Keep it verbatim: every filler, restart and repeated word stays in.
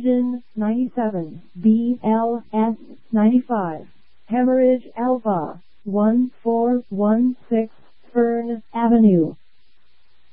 Vision ninety-seven, B L S ninety-five, Hemorrhage Alpha, one four one six, Fern Avenue.